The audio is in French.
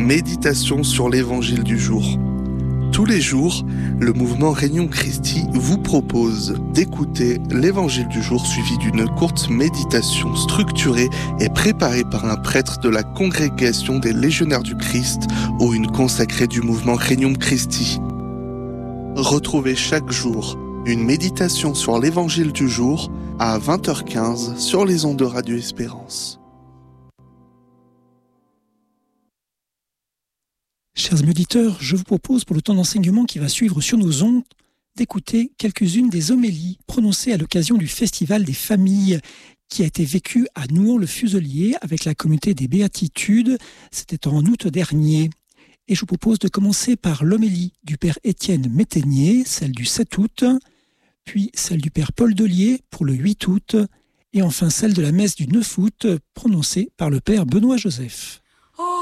Méditation sur l'évangile du jour. Tous les jours, le mouvement Regnum Christi vous propose d'écouter l'évangile du jour suivi d'une courte méditation structurée et préparée par un prêtre de la congrégation des légionnaires du Christ ou une consacrée du mouvement Regnum Christi. Retrouvez chaque jour une méditation sur l'évangile du jour à 20h15 sur les ondes de Radio Espérance. Chers auditeurs, je vous propose pour le temps d'enseignement qui va suivre sur nos ondes d'écouter quelques-unes des homélies prononcées à l'occasion du Festival des familles qui a été vécu à Nouan-le-Fuselier avec la communauté des Béatitudes. C'était en août dernier. Et je vous propose de commencer par l'homélie du Père Étienne Métainier, celle du 7 août, puis celle du Père Paul Delier pour le 8 août, et enfin celle de la messe du 9 août prononcée par le Père Benoît Joseph.